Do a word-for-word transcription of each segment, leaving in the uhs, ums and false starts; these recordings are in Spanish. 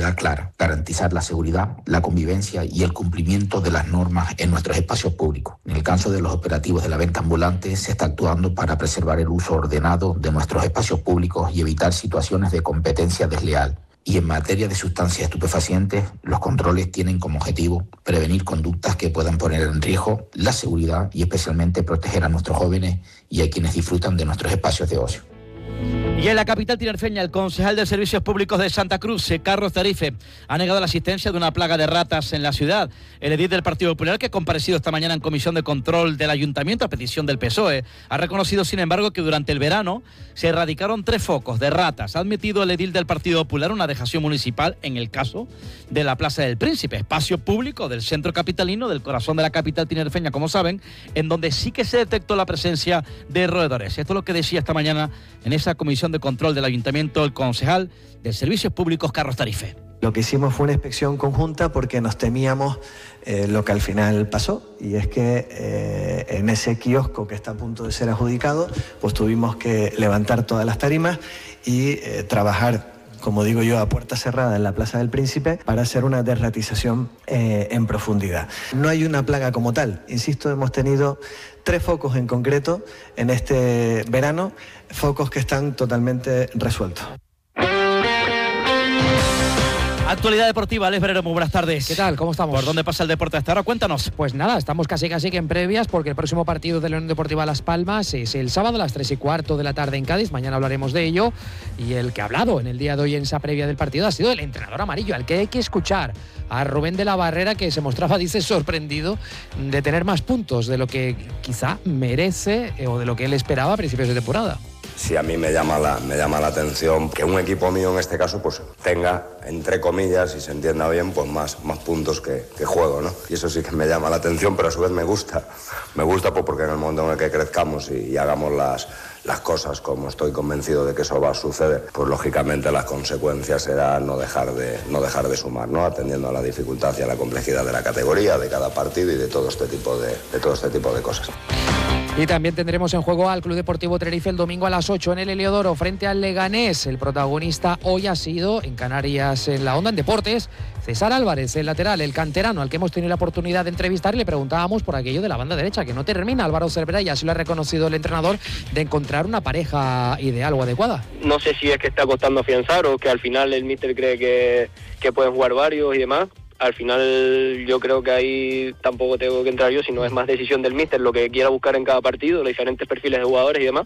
responsabilidad clara: garantizar la seguridad, la convivencia y el cumplimiento de las normas en nuestros espacios públicos. En el caso de los operativos de la venta ambulante, se está actuando para preservar el uso ordenado de nuestros espacios públicos y evitar situaciones de competencia desleal. Y en materia de sustancias estupefacientes, los controles tienen como objetivo prevenir conductas que puedan poner en riesgo la seguridad y especialmente proteger a nuestros jóvenes y a quienes disfrutan de nuestros espacios de ocio. Y en la capital tinerfeña, el concejal de Servicios Públicos de Santa Cruz, Carlos Tarife, ha negado la existencia de una plaga de ratas en la ciudad. El edil del Partido Popular, que ha comparecido esta mañana en comisión de control del Ayuntamiento a petición del P S O E, ha reconocido, sin embargo, que durante el verano se erradicaron tres focos de ratas. Ha admitido el edil del Partido Popular una dejación municipal en el caso de la Plaza del Príncipe, espacio público del centro capitalino, del corazón de la capital tinerfeña, como saben, en donde sí que se detectó la presencia de roedores. Esto es lo que decía esta mañana en esa comisión de control del Ayuntamiento el concejal de Servicios Públicos, Carlos Tarife. Lo que hicimos fue una inspección conjunta porque nos temíamos eh, lo que al final pasó, y es que eh, en ese kiosco que está a punto de ser adjudicado, pues tuvimos que levantar todas las tarimas y eh, trabajar, como digo yo, a puerta cerrada en la Plaza del Príncipe para hacer una desratización eh, en profundidad. No hay una plaga como tal, insisto, hemos tenido tres focos en concreto en este verano, focos que están totalmente resueltos. Actualidad deportiva, Alex Brero, muy buenas tardes. ¿Qué tal? ¿Cómo estamos? ¿Por dónde pasa el deporte hasta ahora? Cuéntanos. Pues nada, estamos casi casi que en previas, porque el próximo partido de la Unión Deportiva Las Palmas es el sábado a las tres y cuarto de la tarde en Cádiz. Mañana hablaremos de ello. Y el que ha hablado en el día de hoy en esa previa del partido ha sido el entrenador amarillo, al que hay que escuchar, a Rubén de la Barrera, que se mostraba, dice, sorprendido de tener más puntos de lo que quizá merece eh, o de lo que él esperaba a principios de temporada. Sí, a mí me llama la, me llama la atención que un equipo mío en este caso pues tenga, entre comillas, y se entienda bien, pues más, más puntos que, que juego, ¿no? Y eso sí que me llama la atención, pero a su vez me gusta. Me gusta pues porque en el momento en el que crezcamos y, y hagamos las, las cosas como estoy convencido de que eso va a suceder, pues lógicamente las consecuencias será no dejar de, no dejar de sumar, ¿no? Atendiendo a la dificultad y a la complejidad de la categoría, de cada partido y de todo este tipo de, de, todo este tipo de cosas. Y también tendremos en juego al Club Deportivo Tenerife el domingo a las ocho en el Heliodoro frente al Leganés. El protagonista hoy ha sido, en Canarias en la Onda, en Deportes, César Álvarez, el lateral, el canterano, al que hemos tenido la oportunidad de entrevistar, y le preguntábamos por aquello de la banda derecha, que no termina Álvaro Cervera, y así lo ha reconocido el entrenador, de encontrar una pareja ideal o adecuada. No sé si es que está costando afianzar o que al final el míster cree que, que pueden jugar varios y demás. Al final yo creo que ahí tampoco tengo que entrar yo, sino es más decisión del míster, lo que quiera buscar en cada partido, los diferentes perfiles de jugadores y demás.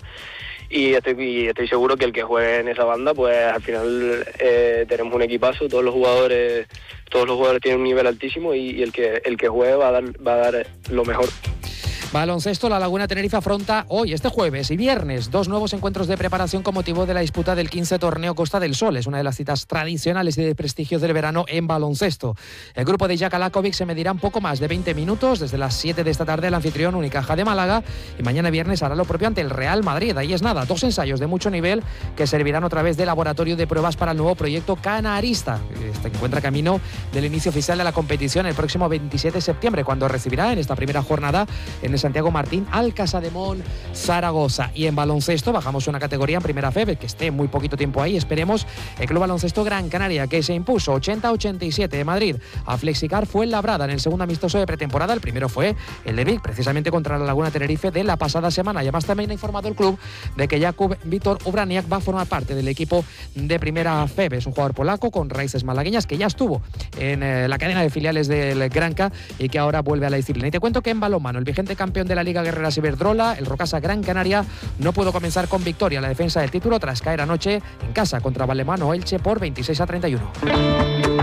Y estoy, y estoy seguro que el que juegue en esa banda, pues al final eh, tenemos un equipazo, todos los jugadores, todos los jugadores tienen un nivel altísimo y, y el que el que juegue va a dar, va a dar lo mejor. Baloncesto, la Laguna Tenerife afronta hoy, este jueves y viernes, dos nuevos encuentros de preparación con motivo de la disputa del quince Torneo Costa del Sol. Es una de las citas tradicionales y de prestigio del verano en baloncesto. El grupo de Jaka Lakovic se medirá un poco más de veinte minutos desde las siete de esta tarde el anfitrión Unicaja de Málaga, y mañana viernes hará lo propio ante el Real Madrid. Ahí es nada, dos ensayos de mucho nivel que servirán otra vez de laboratorio de pruebas para el nuevo proyecto canarista. Se encuentra camino del inicio oficial de la competición el próximo veintisiete de septiembre, cuando recibirá en esta primera jornada en Santiago Martín al Casademón Zaragoza. Y en baloncesto bajamos una categoría en Primera F E B, que esté muy poquito tiempo ahí, esperemos. El Club Baloncesto Gran Canaria, que se impuso ochenta a ochenta y siete de Madrid a Flexicar, fue Labrada en el segundo amistoso de pretemporada. El primero fue el de Vic, precisamente contra la Laguna Tenerife de la pasada semana. Y además también ha informado el club de que Jakub Vítor Ubraniak va a formar parte del equipo de Primera F E B. Es un jugador polaco con raíces malagueñas que ya estuvo en eh, la cadena de filiales del Granca y que ahora vuelve a la disciplina. Y te cuento que en balonmano, el vigente campeón de la Liga Guerreras Iberdrola, el Rocasa Gran Canaria, no pudo comenzar con victoria la defensa del título tras caer anoche en casa contra Balonmano Elche por veintiséis a treinta y uno.